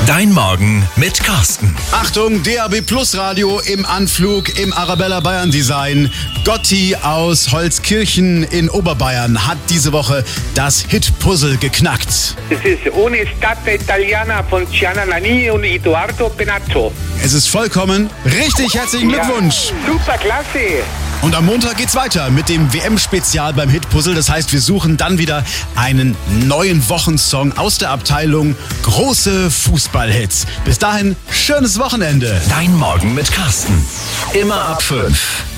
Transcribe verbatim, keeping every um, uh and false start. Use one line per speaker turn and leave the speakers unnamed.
Dein Morgen mit Carsten.
Achtung, D A B Plus Radio im Anflug im Arabella Bayern Design. Gotti aus Holzkirchen in Oberbayern hat diese Woche das Hit-Puzzle geknackt.
Es ist Ohne Stata Italiana von Gianna Nannini und Edoardo Benazzo.
Es ist vollkommen richtig. Herzlichen Glückwunsch.
Ja, super, klasse.
Und am Montag geht's weiter mit dem W M-Spezial beim Hit-Puzzle. Das heißt, wir suchen dann wieder einen neuen Wochensong aus der Abteilung große Fußballhits. Bis dahin, schönes Wochenende.
Dein Morgen mit Carsten. Immer ab fünf.